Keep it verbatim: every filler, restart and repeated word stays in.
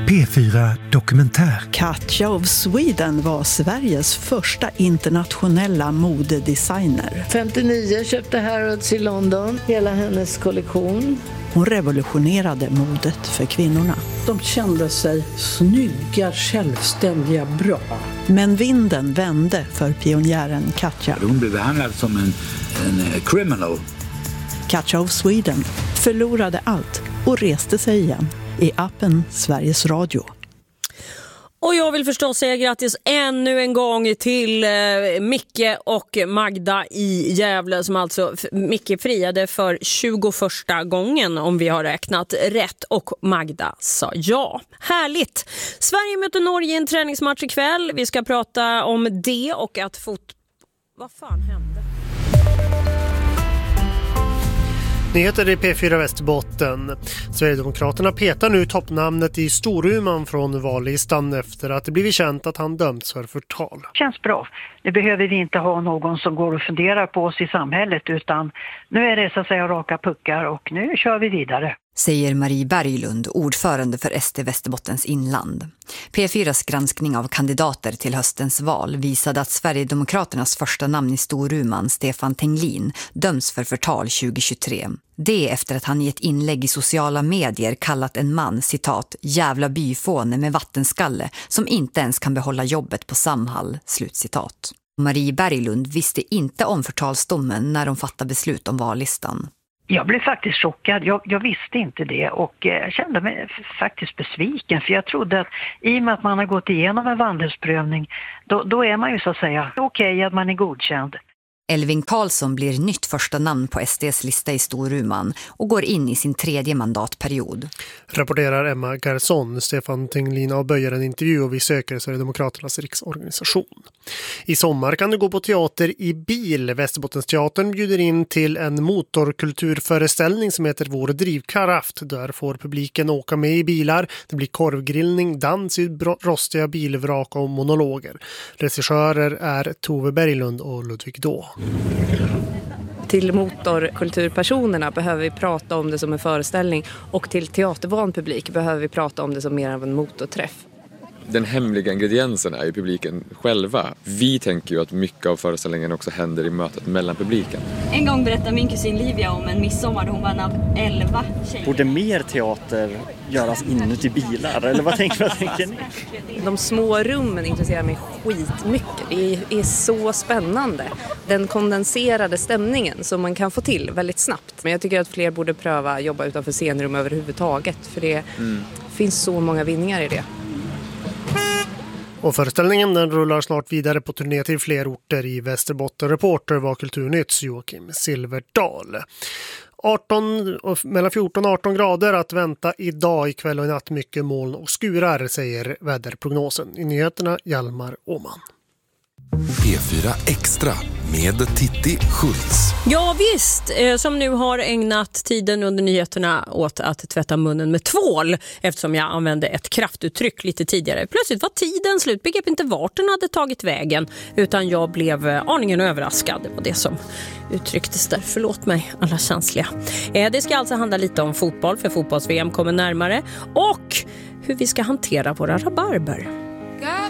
P fyra Dokumentär. Katja of Sweden var Sveriges första internationella modedesigner. femtionio köpte Harrods i London hela hennes kollektion. Hon revolutionerade modet för kvinnorna. De kände sig snygga, självständiga, bra. Men vinden vände för pionjären Katja. Hon blev behandlad som en, en criminal. Katja of Sweden förlorade allt och reste sig igen i appen Sveriges Radio. Och jag vill förstås säga grattis ännu en gång till eh, Micke och Magda i Gävle, som alltså Micke friade för tjugoförsta gången om vi har räknat rätt, och Magda sa ja. Härligt! Sverige möter Norge i en träningsmatch ikväll. Vi ska prata om det och att fot... Vad fan hände? Nyheter i P fyra Västerbotten. Sverigedemokraterna petar nu toppnamnet i Storuman från vallistan efter att det blivit känt att han dömts för förtal. Känns bra. Nu behöver vi inte ha någon som går och funderar på oss i samhället, utan nu är det så att säga raka puckar och nu kör vi vidare. Säger Marie Berglund, ordförande för S D Västerbottens inland. P fyras granskning av kandidater till höstens val visade att Sverigedemokraternas första namn i Storuman, Stefan Tenglin, döms för förtal tjugohundratjugotre. Det efter att han i ett inlägg i sociala medier kallat en man, citat, jävla byfåne med vattenskalle som inte ens kan behålla jobbet på Samhall, slutcitat. Marie Berglund visste inte om förtalsdomen när de fattade beslut om vallistan. Jag blev faktiskt chockad. Jag, jag visste inte det och eh, kände mig faktiskt besviken, för jag trodde att i och med att man har gått igenom en vandelsprövning, då, då är man ju så att säga okej okay att man är godkänd. Elving Karlsson blir nytt första namn på S D:s lista i Storuman och går in i sin tredje mandatperiod. Rapporterar Emma Garson. Stefan Tenglin avböjer en intervju och vi söker Sverigedemokraternas riksorganisation. I sommar kan du gå på teater i bil. Västerbottensteatern bjuder in till en motorkulturföreställning som heter Vår drivkraft. Där får publiken åka med i bilar. Det blir korvgrillning, dans i rostiga bilvrak och monologer. Regissörer är Tove Berglund och Ludvig Då. Till motorkulturpersonerna behöver vi prata om det som en föreställning, och till teatervan publik behöver vi prata om det som mer av en motorträff. Den hemliga ingrediensen är ju publiken själva. Vi tänker ju att mycket av föreställningen också händer i mötet mellan publiken. En gång berättade min kusin Livia om en midsommar då hon var en av elva tjejer. Borde mer teater göras inuti bilar? Eller vad tänker, vad tänker ni? De små rummen intresserar mig skitmycket. Det är, är så spännande. Den kondenserade stämningen som man kan få till väldigt snabbt. Men jag tycker att fler borde pröva jobba utanför scenrum överhuvudtaget. För det mm. finns så många vinningar i det. Och föreställningen den rullar snart vidare på turné till fler orter i Västerbotten. Reporter var Kulturnytts Joakim Silverdal. arton, mellan fjorton och arton grader att vänta idag, ikväll och i natt, mycket moln och skurar, säger väderprognosen. I nyheterna Hjalmar Åman. P fyra Extra med Titti Schultz. Ja visst, eh, som nu har ägnat tiden under nyheterna åt att tvätta munnen med tvål, eftersom jag använde ett kraftuttryck lite tidigare. Plötsligt var tiden slut, begrep inte vart den hade tagit vägen, utan jag blev eh, aningen överraskad. Det var det som uttrycktes där. Förlåt mig alla känsliga. Eh, det ska alltså handla lite om fotboll, för fotbolls-V M kommer närmare, och hur vi ska hantera våra rabarber.